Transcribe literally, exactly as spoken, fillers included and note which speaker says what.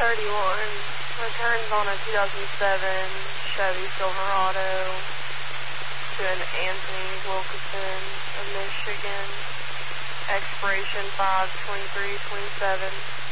Speaker 1: thirty-one. Returns on a two thousand seven Chevy Silverado to an Anthony Wilkinson of Michigan. Expiration five twenty-three twenty-seven.